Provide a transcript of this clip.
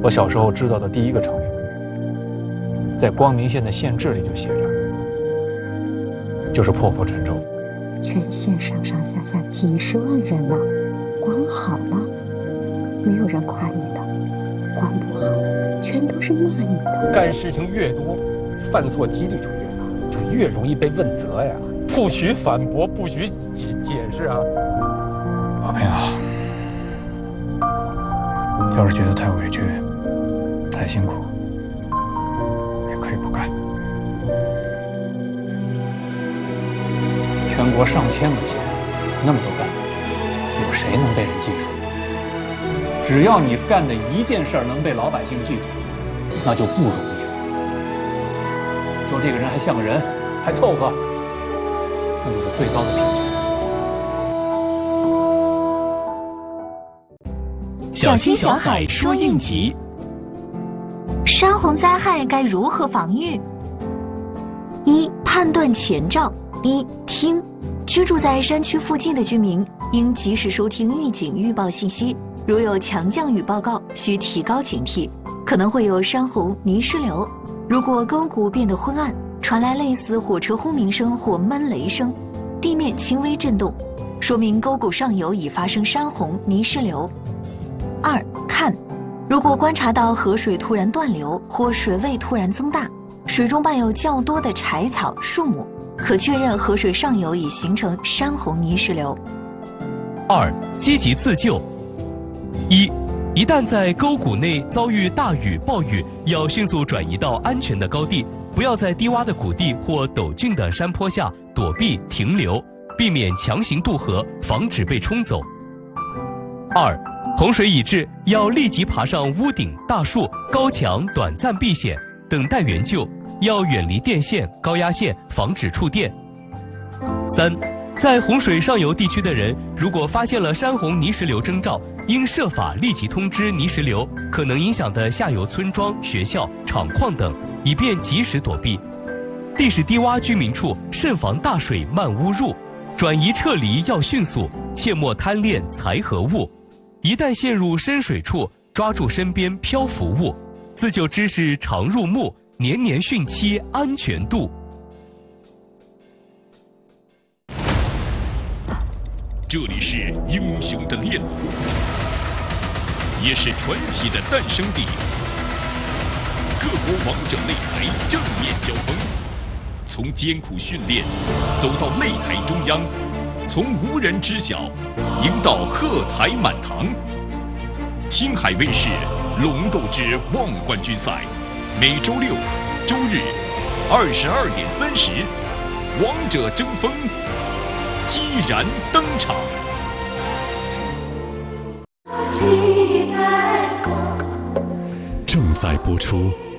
我小时候知道的第一个成语，在光明县的县志里就写着，就是破釜沉舟。 全县上上下下几十万人呢，管好了，没有人夸你的；管不好，全都是骂你的。 干事情越多，犯错几率就越大，就越容易被问责呀。不许反驳，不许解释啊！ 宝平啊，要是觉得太委屈、太辛苦，也可以不干。全国上千个县，那么多干部，有谁能被人记住？只要你干的一件事能被老百姓记住，那就不容易了。说这个人还像个人，还凑合，那就是最高的评价。 小青小海说应急。 山洪灾害该如何防御？一、判断前兆。一、听，居住在山区附近的居民应及时收听预警预报信息，如有强降雨报告，需提高警惕，可能会有山洪、泥石流。如果沟谷变得昏暗，传来类似火车轰鸣声或闷雷声，地面轻微震动，说明沟谷上游已发生山洪、泥石流。二、看，如果观察到河水突然断流或水位突然增大，水中伴有较多的柴草、树木，可确认河水上游已形成山洪泥石流。 二、积极自救。一旦在沟谷内遭遇大雨、暴雨，要迅速转移到安全的高地，不要在低洼的谷地或陡峻的山坡下躲避停留，避免强行渡河，防止被冲走。二、洪水已至，要立即爬上屋顶、大树、高墙，短暂避险，等待援救。要远离电线、高压线，防止触电。三、在洪水上游地区的人，如果发现了山洪泥石流征兆，应设法立即通知泥石流可能影响的下游村庄、学校、厂矿等，以便及时躲避。地势低洼居民处，慎防大水漫屋入，转移撤离要迅速，切莫贪恋财和物。一旦陷入深水处，抓住身边漂浮物。自救知识常入目，年年汛期安全度。 这里是英雄的练路，也是传奇的诞生地。各国王者擂台正面交锋，从艰苦训练走到擂台中央，从无人知晓赢到喝彩满堂。青海卫视龙斗之望冠军赛，每周六、周日22点30，王者争锋，激然登场。 正在播出